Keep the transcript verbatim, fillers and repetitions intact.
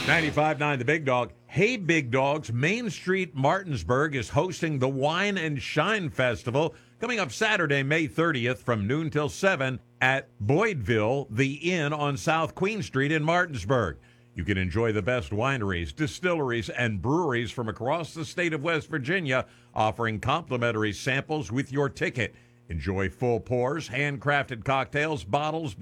ninety-five point nine The Big Dog. Hey, Big Dogs, Main Street Martinsburg is hosting the Wine and Shine Festival coming up Saturday, May thirtieth from noon till seven at Boydville, the Inn on South Queen Street in Martinsburg. You can enjoy the best wineries, distilleries, and breweries from across the state of West Virginia, offering complimentary samples with your ticket. Enjoy full pours, handcrafted cocktails, bottles,